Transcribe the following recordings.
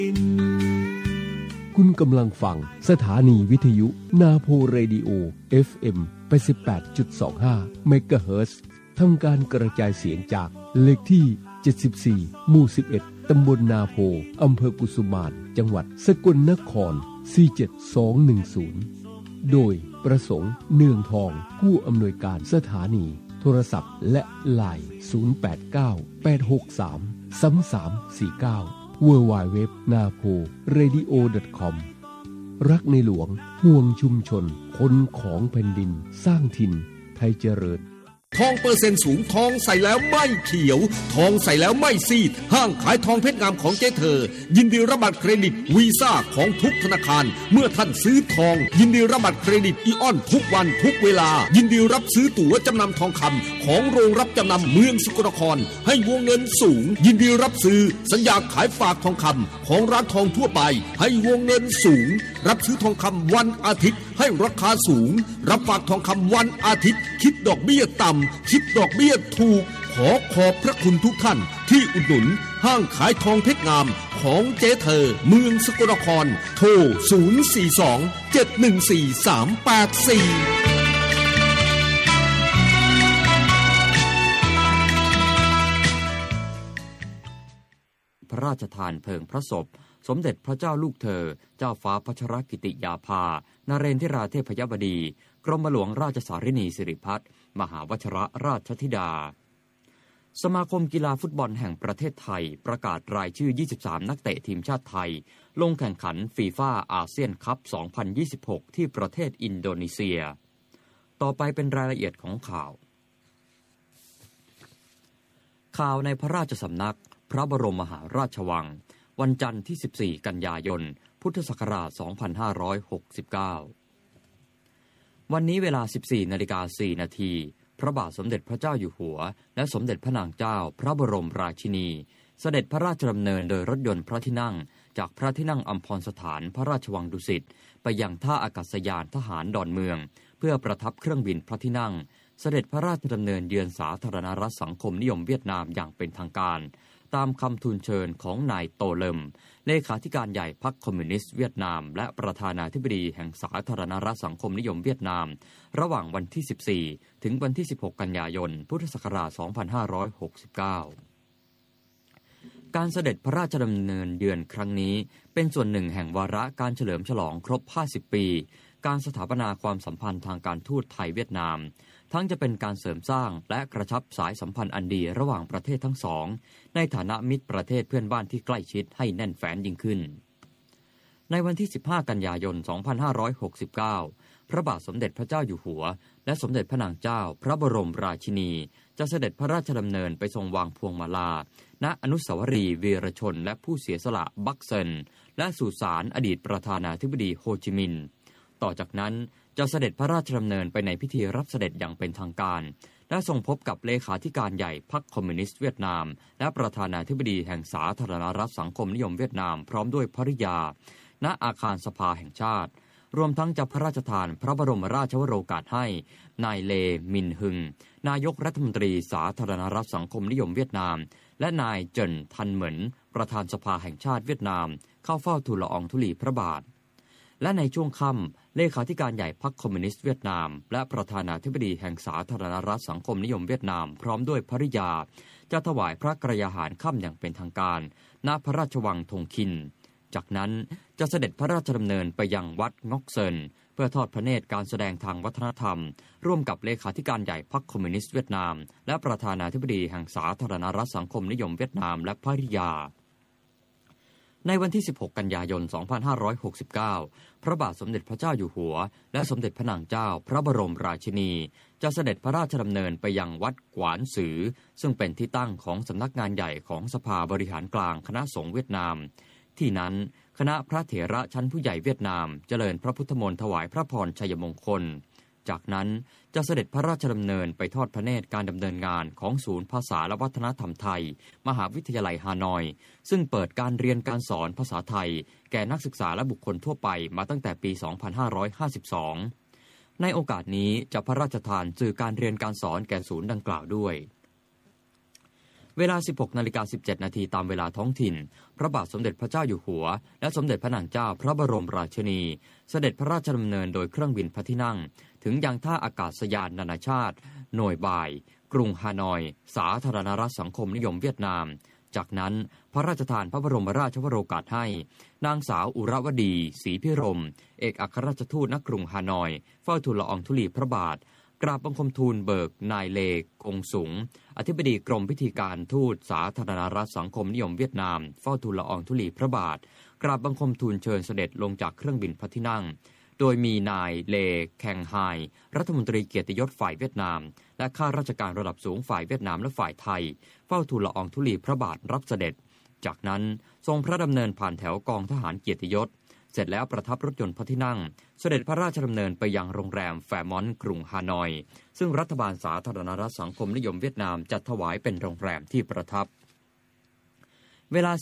คุณกำลังฟังสถานีวิทยุนาโพเรดิโอ FM 88.25 เมกะเฮิรตซ์ทำการกระจายเสียงจากเลขที่ 74 หมู่ 11 ตำบลนาโพ อำเภอกุสุมานจังหวัดสกลนคร 47210 โดยประสงค์เนืองทองผู้อำนวยการสถานีโทรศัพท์และไลน์ 089-863-3349 www.naporadio.com รักในหลวงห่วงชุมชนคนของแผ่นดินสร้างถิ่นไทยเจริญทองเปอร์เซ็นต์สูงทองใส่แล้วไม่เขียวทองใส่แล้วไม่ซีดห้างขายทองเพชรงามของเจ๊เธอยินดีรับบัตรเครดิตวีซ่าของทุกธนาคารเมื่อท่านซื้อทองยินดีรับบัตรเครดิตอีออนทุกวันทุกเวลายินดีรับซื้อตั๋วจำนำทองคำของโรงรับจำนำเมืองสกลนครให้วงเงินสูงยินดีรับซื้อสัญญาขายฝากทองคำของร้านทองทั่วไปให้วงเงินสูงรับซื้อทองคำวันอาทิตย์ให้ราคาสูงรับฝากทองคำวันอาทิตย์คิดดอกเบี้ยต่ำคิดดอกเบี้ยถูกขอบพระคุณทุกท่านที่อุดหนุนห้างขายทองเพชรงามของเจ๊เธอเมืองสกลนครโทร 042-714-384 พระราชทานเพลิงพระศพสมเด็จพระเจ้าลูกเธอเจ้าฟ้าพัชรกิติยาภานเรนทิราเทพยบดีกรมหลวงราชสารินีสิริพัฒน์มหาวชิรราชธิดาสมาคมกีฬาฟุตบอลแห่งประเทศไทยประกาศรายชื่อ23นักเตะทีมชาติไทยลงแข่งขันฟีฟ่าอาเซียนคัพ 2026 ที่ประเทศอินโดนีเซียต่อไปเป็นรายละเอียดของข่าวในพระราชสำนักพระบรมมหาราชวังวันจันทร์ที่ 14 กันยายน พุทธศักราช 2569 วันนี้เวลา 14:04 น.พระบาทสมเด็จพระเจ้าอยู่หัวและสมเด็จพระนางเจ้าพระบรมราชินีเสด็จพระราชดำเนินโดยรถยนต์พระที่นั่งจากพระที่นั่งอัมพรสถานพระราชวังดุสิตไปยังท่าอากาศยานทหารดอนเมืองเพื่อประทับเครื่องบินพระที่นั่งเสด็จพระราชดำเนินเยือนสาธารณรัฐสังคมนิยมเวียดนามอย่างเป็นทางการตามคำทูลเชิญของนายโตเลิมเลขาธิการใหญ่พรรคคอมมิวนิสต์เวียดนามและประธานาธิบดีแห่งสาธารณรัฐสังคมนิยมเวียดนามระหว่างวันที่ 14 ถึงวันที่ 16 กันยายน พุทธศักราช 2569 การเสด็จพระราชดำเนินเยือนครั้งนี้เป็นส่วนหนึ่งแห่งวาระการเฉลิมฉลองครบ 50 ปีการสถาปนาความสัมพันธ์ทางการทูตไทยเวียดนามทั้งจะเป็นการเสริมสร้างและกระชับสายสัมพันธ์อันดีระหว่างประเทศทั้งสองในฐานะมิตรประเทศเพื่อนบ้านที่ใกล้ชิดให้แน่นแฟ้นยิ่งขึ้นในวันที่ 15 กันยายน 2569 พระบาทสมเด็จพระเจ้าอยู่หัวและสมเด็จพระนางเจ้าพระบรมราชินีจะเสด็จพระราชดำเนินไปทรงวางพวงมาลาณอนุสาวรีย์วีรชนและผู้เสียสละบักเซินและสุสานอดีตประธานาธิบดีโฮจิมินห์ต่อจากนั้นจะเสด็จพระราชดำเนินไปในพิธีรับเสด็จอย่างเป็นทางการและทรงพบกับเลขาธิการใหญ่พรรคคอมมิวนิสต์เวียดนามและประธานาธิบดีแห่งสาธารณรัฐสังคมนิยมเวียดนามพร้อมด้วยภริยาณอาคารสภาแห่งชาติรวมทั้งจะพระราชทานพระบรมราชวโรกาสให้นายเลมินฮึงนายกรัฐมนตรีสาธารณรัฐสังคมนิยมเวียดนามและนายเจินทันเหมินประธานสภาแห่งชาติเวียดนามเข้าเฝ้าทูลละอองธุลีพระบาทและในช่วงค่ำเลขาธิการใหญ่พรรคคอมมิวนิสต์เวียดนามและประธานาธิบดีแห่งสาธารณรัฐสังคมนิยมเวียดนามพร้อมด้วยภริยาจะถวายพระกยาหารค่ำอย่างเป็นทางการณพระราชวังทงคินจากนั้นจะเสด็จพระราชดำเนินไปยังวัดงอกเซินเพื่อทอดพระเนตรการแสดงทางวัฒนธรรมร่วมกับเลขาธิการใหญ่พรรคคอมมิวนิสต์เวียดนามและประธานาธิบดีแห่งสาธารณรัฐสังคมนิยมเวียดนามและภริยาในวันที่ 16 กันยายน 2569 พระบาทสมเด็จพระเจ้าอยู่หัวและสมเด็จพระนางเจ้าพระบรมราชินีจะเสด็จพระราชดำเนินไปยังวัดกวานสือซึ่งเป็นที่ตั้งของสำนักงานใหญ่ของสภาบริหารกลางคณะสงฆ์เวียดนามที่นั้นคณะพระเถระชั้นผู้ใหญ่เวียดนามเจริญพระพุทธมนต์ถวายพระพรชัยมงคลจากนั้นจะเสด็จพระราชดำเนินไปทอดพระเนตรการดำเนินงานของศูนย์ภาษาและวัฒนธรรมไทยมหาวิทยาลัยฮานอยซึ่งเปิดการเรียนการสอนภาษาไทยแก่นักศึกษาและบุคคลทั่วไปมาตั้งแต่ปี 2552 ในโอกาสนี้จะพระราชทานสื่อการเรียนการสอนแก่ศูนย์ดังกล่าวด้วยเวลา 16:17 นาทีตามเวลาท้องถิ่นพระบาทสมเด็จพระเจ้าอยู่หัวและสมเด็จพระนางเจ้าพระบรมราชินีเสด็จพระราชดำเนินโดยเครื่องบินพระที่นั่งถึงยังท่าอากาศยานนานาชาติหน่วยบ่ายกรุงฮานอยสาธารณรัฐสังคมนิยมเวียดนามจากนั้นพระราชทานพระบรมราชวโรกาสให้นางสาวอุรวดีศรีพิรมเอกอัครราชทูตณกรุงฮานอยเฝ้าทูลละอองธุลีพระบาทกราบบังคมทูลเบิกนายเลกงสุงอธิบดีกรมพิธีการทูตสาธารณรัฐสังคมนิยมเวียดนามเฝ้าทูลละอองธุลีพระบาทกราบบังคมทูลเชิญเสด็จลงจากเครื่องบินพระที่นั่งโดยมีนายเลแคงไฮรัฐมนตรีเกียรติยศฝ่ายเวียดนามและข้าราชการระดับสูงฝ่ายเวียดนามและฝ่ายไทยเฝ้าทูลละอองธุลีพระบาทรับเสด็จจากนั้นทรงพระดำเนินผ่านแถวกองทหารเกียรติยศเสร็จแล้วประทับรถยนต์พระที่นั่งเสด็จพระราชดำเนินไปยังโรงแรมแฟร์มอนต์กรุงฮานอยซึ่งรัฐบาลสาธารณรัฐสังคมนิยมเวียดนามจัดถวายเป็นโรงแรมที่ประทับเวลา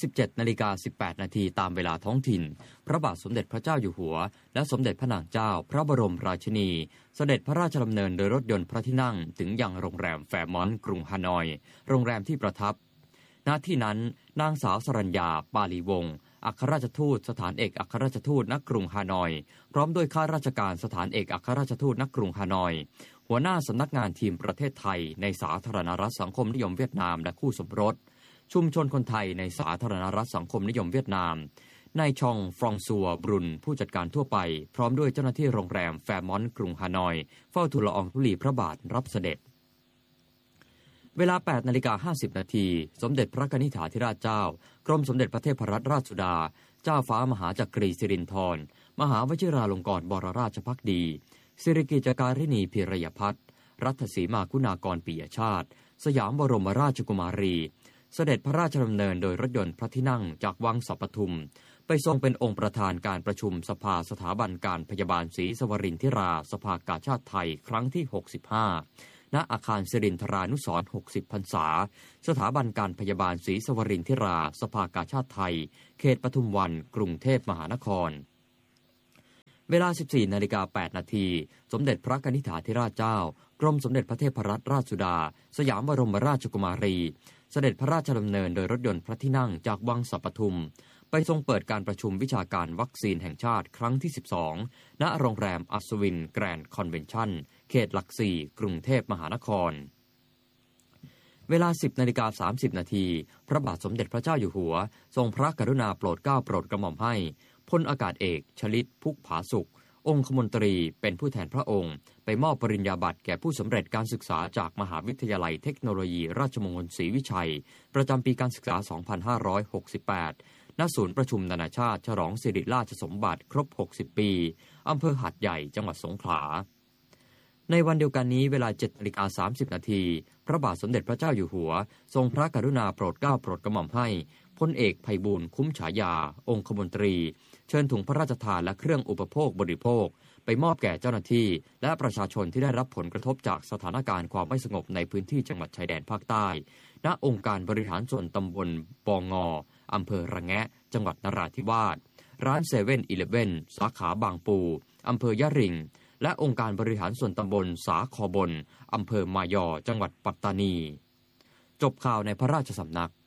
17:18 นาทีตามเวลาท้องถิ่นพระบาทสมเด็จพระเจ้าอยู่หัวและสมเด็จพระนางเจ้าพระบรมราชินีเสด็จพระราชดำเนินโดยรถยนต์พระที่นั่งถึงยังโรงแรมแฟร์มอนต์กรุงฮานอยโรงแรมที่ประทับณที่นั้นนางสาวสรัญญาปาลีวงศ์อัครราชทูตสถานเอกอัครราชทูตณกรุงฮานอยพร้อมด้วยข้าราชการสถานเอกอัครราชทูตณกรุงฮานอยหัวหน้าสำนักงานทีมประเทศไทยในสาธารณรัฐสังคมนิยมเวียดนามและคู่สมรสชุมชนคนไทยในสาธารณรัฐสังคมนิยมเวียดนามนายชองฟรองซัวบรุนผู้จัดการทั่วไปพร้อมด้วยเจ้าหน้าที่โรงแรมแฟร์มอนต์กรุงฮานอยเฝ้าทูลละอองธุลีพระบาทรับเสด็จเวลา 8:50 นาทีสมเด็จพระกนิษฐาธิราชเจ้ากรมสมเด็จพระเทพรัตนราชสุดาเจ้าฟ้ามหาจักรีสิรินธรมหาวชิราลงกรณ์บรราชภักดีสิริกิจการิณีพิรยพัฒน์รัตสีมาคุณากรปิยชาติสยามบรมราชกุมารีเสด็จพระราชดำเนินโดยรถยนต์พระที่นั่งจากวังสัปทุมไปทรงเป็นองค์ประธานการประชุมสภาสถาบันการพยาบาลศรีสวรินทิราสภากาชาดไทยครั้งที่ 65ณอาคารสิรินทรานุสรณ์60 พรรษาสถาบันการพยาบาลศรีสวรินทิราสภากาชาดไทยเขตปทุมวันกรุงเทพมหานครเวลา 14:08 นาทีสมเด็จพระกนิษฐาธิราชเจ้ากรมสมเด็จพระเทพรัตนราชสุดาสยามบรมราชกุมารีเสด็จพระราชดำเนินโดยรถยนต์พระที่นั่งจากวังสัปทุมไปทรงเปิดการประชุมวิชาการวัคซีนแห่งชาติครั้งที่ 12ณโรงแรมอัศวินแกรนด์คอนเวนชั่นเขตหลัก4กรุงเทพมหานครเวลา 10:30 นาทีพระบาทสมเด็จพระเจ้าอยู่หัวทรงพระกรุณาโปรดเกล้าโปรดกระหม่อมให้พลอากาศเอกชลิตพุกผาสุของคมนตรีเป็นผู้แทนพระองค์ไปมอบปริญญาบัตรแก่ผู้สำเร็จการศึกษาจากมหาวิทยาลัยเทคโนโลยีราชมงคลศรีวิชัยประจำปีการศึกษา 2568 ณ ศูนย์ประชุมนานาชาติฉลองสิริราชสมบัติครบ 60 ปีอำเภอหาดใหญ่จังหวัดสงขลาในวันเดียวกันนี้เวลา 7:30 นาทีพระบาทสมเด็จพระเจ้าอยู่หัวทรงพระกรุณาโปรดเกล้าโปรดกระหม่อมให้พลเอกไพบูลย์คุ้มฉายาองคมนตรีเชิญถุงพระราชทานและเครื่องอุปโภคบริโภคไปมอบแก่เจ้าหน้าที่และประชาชนที่ได้รับผลกระทบจากสถานการณ์ความไม่สงบในพื้นที่จังหวัดชายแดนภาคใต้ณองค์การบริหารส่วนตำบลปองออำเภอระแงะจังหวัดนราธิวาสร้าน7-Eleven สาขาบางปูอำเภอยะริงและองค์การบริหารส่วนตำบลสาคอบนอำเภอมายอจังหวัดปัตตานีจบข่าวในพระราชสำนัก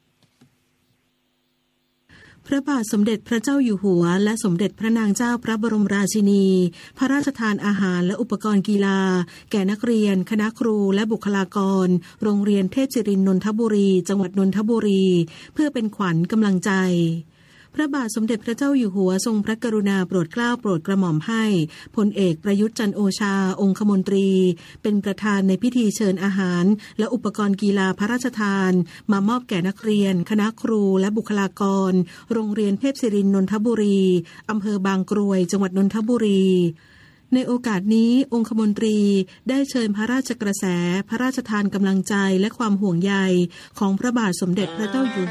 พระบาทสมเด็จพระเจ้าอยู่หัวและสมเด็จพระนางเจ้าพระบรมราชินีพระราชทานอาหารและอุปกรณ์กีฬาแก่นักเรียนคณะครูและบุคลากรโรงเรียนเทพศิรินทร์นนทบุรีจังหวัดนนทบุรีเพื่อเป็นขวัญกำลังใจพระบาทสมเด็จพระเจ้าอยู่หัวทรงพระกรุณาโปรดเกล้าโปรดกระหม่อมให้พลเอกประยุทธ์จันทร์โอชาองคมนตรีเป็นประธานในพิธีเชิญอาหารและอุปกรณ์กีฬาพระราชทานมามอบแก่นักเรียนคณะครูและบุคลากรโรงเรียนเทพศิรินทร์นนทบุรีอำเภอบางกรวยจังหวัดนนทบุรีในโอกาสนี้องคมนตรีได้เชิญพระราชกระแสพระราชทานกำลังใจและความห่วงใยของพระบาทสมเด็จพระเจ้าอยู่